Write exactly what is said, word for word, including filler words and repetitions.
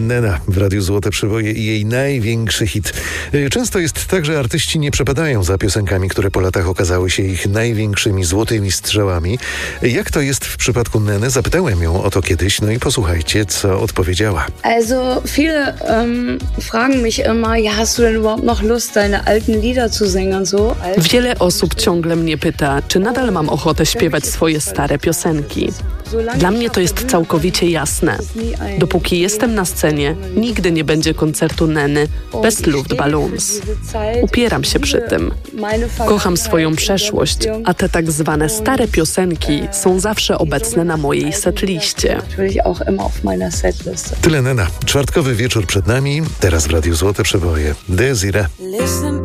Nena w Radiu Złote Przeboje i jej największy hit. Często jest tak, że artyści nie przepadają za piosenkami, które po latach okazały się ich największymi złotymi strzałami. Jak to jest w przypadku Neny? Zapytałem ją o to kiedyś, no i posłuchajcie, co odpowiedziała. Also viele um, fragen mich immer, ja, hast du denn überhaupt noch Lust, deine alten Lieder zu singen? So? Wiele osób ciągle mnie pyta, czy nadal mam ochotę śpiewać swoje stare piosenki. Dla mnie to jest całkowicie jasne. Dopóki jestem na scenie, nigdy nie będzie koncertu Neny bez Luftballons. Upieram się przy tym. Kocham swoją przeszłość, a te tak zwane stare piosenki są zawsze obecne na mojej setliście. Tyle Nena. Czwartkowy wieczór przed nami. Teraz w Radiu Złote Przeboje. Desire.